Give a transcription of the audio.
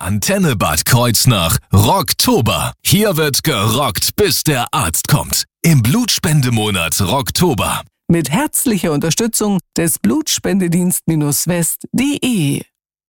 Antenne Bad Kreuznach Rocktober. Hier wird gerockt, bis der Arzt kommt. Im Blutspendemonat Rocktober. Mit herzlicher Unterstützung des Blutspendedienst-West.de.